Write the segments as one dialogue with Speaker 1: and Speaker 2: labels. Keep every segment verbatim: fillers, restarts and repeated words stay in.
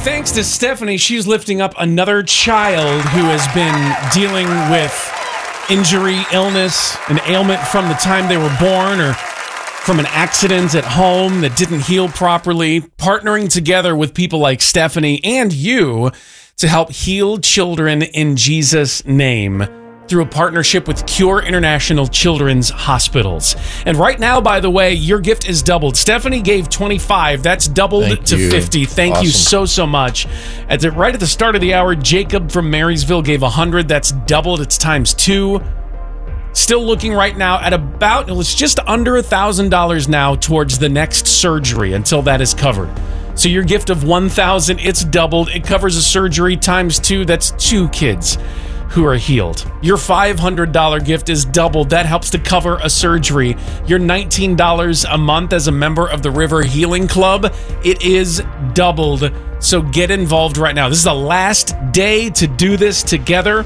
Speaker 1: thanks to Stephanie, she's lifting up another child who has been dealing with injury, illness, an ailment from the time they were born or from an accident at home that didn't heal properly, partnering together with people like Stephanie and you to help heal children in Jesus' name through a partnership with Cure International Children's Hospitals. And right now, by the way, your gift is doubled. Stephanie gave twenty-five. That's doubled
Speaker 2: Thank
Speaker 1: to
Speaker 2: you.
Speaker 1: fifty. Thank
Speaker 2: Awesome.
Speaker 1: you so, so much. At the, right at the start of the hour, Jacob from Marysville gave one hundred. That's doubled. It's times two. Still looking right now at about, it's just under one thousand dollars now towards the next surgery until that is covered. So your gift of one thousand dollars, it's doubled. It covers a surgery times two. That's two kids who are healed. Your five hundred dollars gift is doubled. That helps to cover a surgery. Your nineteen dollars a month as a member of the River Healing Club, it is doubled. So get involved right now. This is the last day to do this together.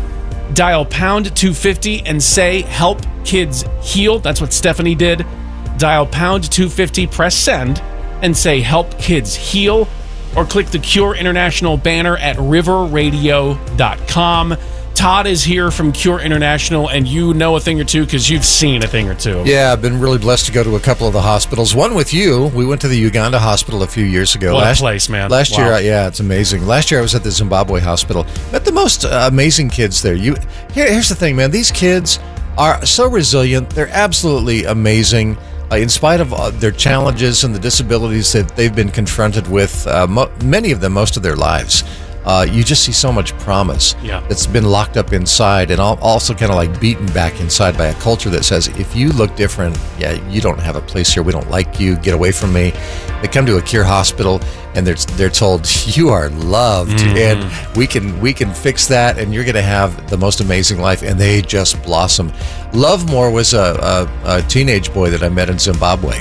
Speaker 1: Dial pound two fifty and say help kids heal. That's what Stephanie did. Dial pound two fifty, press send, and say help kids heal. Or click the Cure International banner at river radio dot com. Todd is here from Cure International, and you know a thing or two because you've seen a thing or two.
Speaker 2: Yeah, I've been really blessed to go to a couple of the hospitals. One with you. We went to the Uganda hospital a few years ago.
Speaker 1: What
Speaker 2: last,
Speaker 1: a place, man.
Speaker 2: Last
Speaker 1: Wow.
Speaker 2: year, yeah, it's amazing. Last year I was at the Zimbabwe hospital. Met the most uh, amazing kids there. You here, Here's the thing, man. These kids are so resilient. They're absolutely amazing. Uh, in spite of uh, their challenges and the disabilities that they've been confronted with, uh, mo- many of them, most of their lives, uh, you just see so much promise
Speaker 1: Yeah.
Speaker 2: that's been locked up inside and al- also kind of like beaten back inside by a culture that says, if you look different, yeah, you don't have a place here. We don't like you. Get away from me. They come to a Cure hospital and they're they're told you are loved
Speaker 1: Mm-hmm.
Speaker 2: and we can we can fix that and you're going to have the most amazing life. And they just blossom. Lovemore was a, a, a teenage boy that I met in Zimbabwe.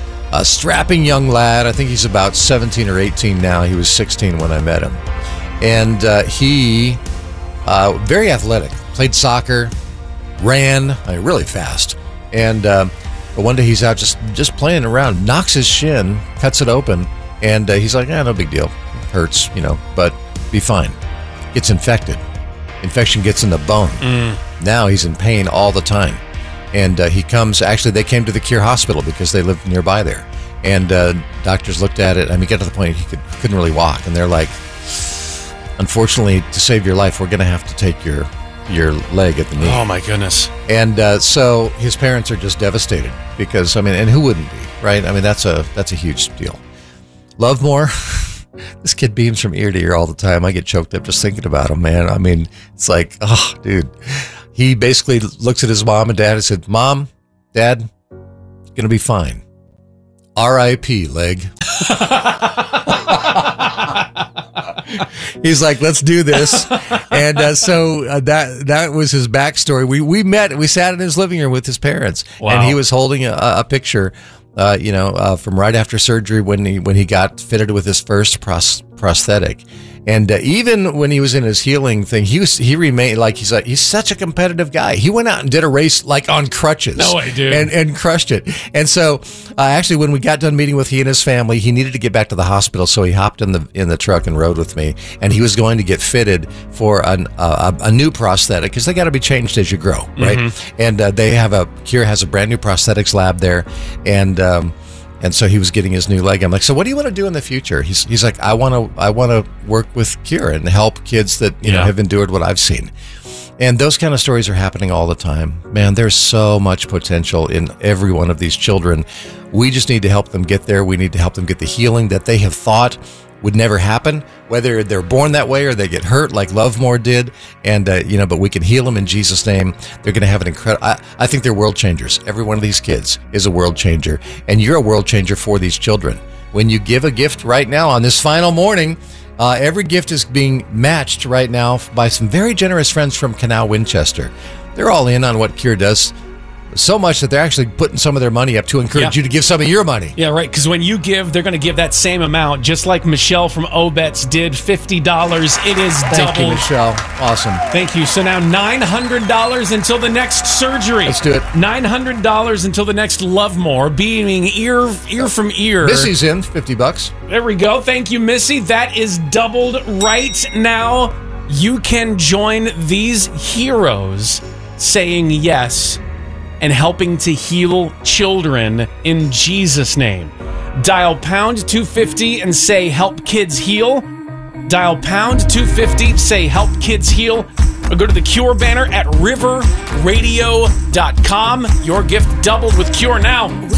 Speaker 2: A strapping young lad. I think he's about seventeen or eighteen now. He was sixteen when I met him. And uh, he, uh, very athletic, played soccer, ran uh, really fast. And uh, but one day he's out just, just playing around, knocks his shin, cuts it open. And uh, he's like, eh, no big deal. Hurts, you know, but be fine. Gets infected. Infection gets in the bone.
Speaker 1: Mm.
Speaker 2: Now he's in pain all the time. And uh, he comes, actually, they came to the Cure Hospital because they lived nearby there. And uh, doctors looked at it. I mean, get to the point he could, couldn't really walk. And they're like, unfortunately, to save your life, we're going to have to take your your leg at the knee.
Speaker 1: Oh, my goodness.
Speaker 2: And uh, so his parents are just devastated because, I mean, and who wouldn't be, right? I mean, that's a that's a huge deal. Lovemore, this kid beams from ear to ear all the time. I get choked up just thinking about him, man. I mean, it's like, oh, dude. He basically looks at his mom and dad and said, Mom, Dad, gonna be fine. R I P leg. He's like, let's do this. And uh, so uh, that that was his backstory. We we met, we sat in his living room with his parents.
Speaker 1: Wow.
Speaker 2: And he was holding a, a picture, uh, you know, uh, from right after surgery when he when he got fitted with his first pros- prosthetic. And uh, even when he was in his healing thing, he was he remained like he's like he's such a competitive guy. He went out and did a race like on crutches.
Speaker 1: No way, dude.
Speaker 2: And and crushed it. And so uh, actually, when we got done meeting with he and his family, he needed to get back to the hospital, so he hopped in the in the truck and rode with me. And he was going to get fitted for an, uh, a, a new prosthetic because they got to be changed as you grow, right? Mm-hmm. And uh, they have a Cure has a brand new prosthetics lab there, and. Um, And so he was getting his new leg. I'm like, so what do you want to do in the future? He's he's like, I want to I want to work with Cure and help kids that you
Speaker 1: Yeah.
Speaker 2: know have endured what I've seen. And those kind of stories are happening all the time. Man, there's so much potential in every one of these children. We just need to help them get there. We need to help them get the healing that they have thought would never happen, whether they're born that way or they get hurt like Lovemore did. And, uh, you know, but we can heal them in Jesus' name. They're going to have an incredible, I, I think they're world changers. Every one of these kids is a world changer. And you're a world changer for these children. When you give a gift right now on this final morning, uh, every gift is being matched right now by some very generous friends from Canal Winchester. They're all in on what Cure does so much that they're actually putting some of their money up to encourage
Speaker 1: Yeah.
Speaker 2: you to give some of your money.
Speaker 1: Yeah, right. Because when you give, they're going to give that same amount, just like Michelle from Obets did, fifty dollars. It is
Speaker 2: Thank
Speaker 1: doubled.
Speaker 2: you, Michelle. Awesome.
Speaker 1: Thank you. So now nine hundred dollars until the next surgery.
Speaker 2: Let's do it.
Speaker 1: nine hundred dollars until the next Love More, beaming ear ear from ear.
Speaker 2: Missy's in, fifty bucks.
Speaker 1: There we go. Thank you, Missy. That is doubled right now. You can join these heroes saying yes and helping to heal children in Jesus' name. Dial pound two fifty and say help kids heal. Dial pound two fifty, say help kids heal. Or go to the Cure banner at river radio dot com. Your gift doubled with Cure now.